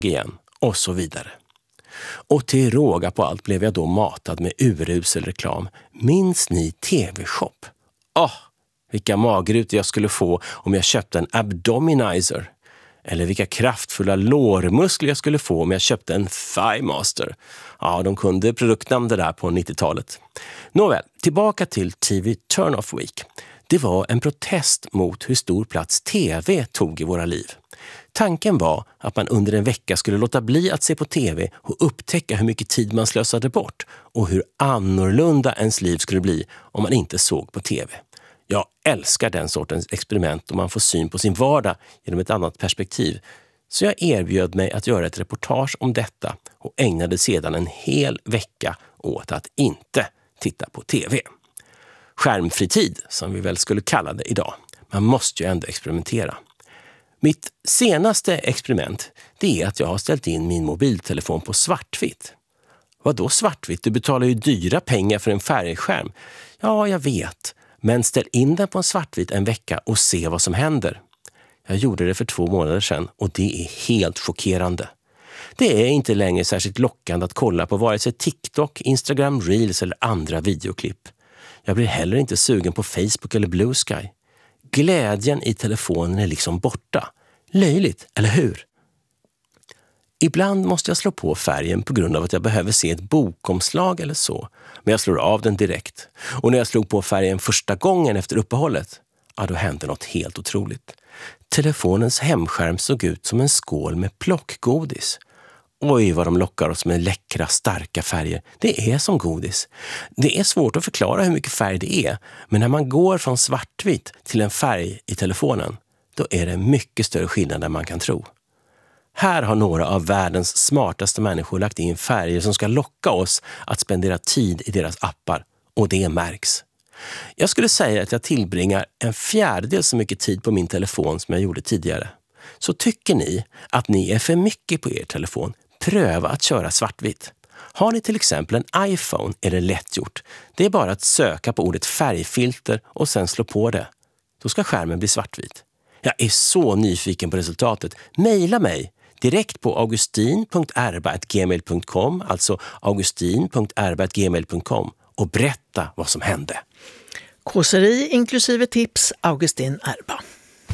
igen och så vidare. Och till råga på allt blev jag då matad med urusel reklam. Minns ni TV-shop? Vilka magrutor jag skulle få om jag köpte en abdominizer. Eller vilka kraftfulla lårmuskler jag skulle få om jag köpte en Thighmaster. Ja, de kunde produktnamn det där på 90-talet. Nåväl, tillbaka till TV Turn-Off Week. Det var en protest mot hur stor plats TV tog i våra liv. Tanken var att man under en vecka skulle låta bli att se på TV och upptäcka hur mycket tid man slösade bort och hur annorlunda ens liv skulle bli om man inte såg på TV. Jag älskar den sortens experiment om man får syn på sin vardag genom ett annat perspektiv. Så jag erbjöd mig att göra ett reportage om detta och ägnade sedan en hel vecka åt att inte titta på TV. Skärmfritid, som vi väl skulle kalla det idag. Man måste ju ändå experimentera. Mitt senaste experiment, det är att jag har ställt in min mobiltelefon på svartvitt. Vad då svartvitt? Du betalar ju dyra pengar för en färgskärm. Ja, jag vet. Men ställ in den på en svartvit en vecka och se vad som händer. Jag gjorde det för 2 månader sedan och det är helt chockerande. Det är inte längre särskilt lockande att kolla på vare sig TikTok, Instagram, Reels eller andra videoklipp. Jag blir heller inte sugen på Facebook eller Blue Sky. Glädjen i telefonen är liksom borta. Löjligt, eller hur? Ibland måste jag slå på färgen på grund av att jag behöver se ett bokomslag eller så. Men jag slår av den direkt. Och när jag slog på färgen första gången efter uppehållet, då hände något helt otroligt. Telefonens hemskärm såg ut som en skål med plockgodis. Oj, vad de lockar oss med läckra, starka färger. Det är som godis. Det är svårt att förklara hur mycket färg det är. Men när man går från svartvitt till en färg i telefonen, då är det mycket större skillnad än man kan tro. Här har några av världens smartaste människor lagt in färger som ska locka oss att spendera tid i deras appar. Och det märks. Jag skulle säga att jag tillbringar 1/4 så mycket tid på min telefon som jag gjorde tidigare. Så tycker ni att ni är för mycket på er telefon, pröva att köra svartvitt. Har ni till exempel en iPhone är det lätt gjort. Det är bara att söka på ordet färgfilter och sen slå på det. Då ska skärmen bli svartvit. Jag är så nyfiken på resultatet. Maila mig direkt på augustin.erba@gmail.com, alltså augustin.erba@gmail.com och berätta vad som hände. Kåseri inklusive tips, Augustin Erba.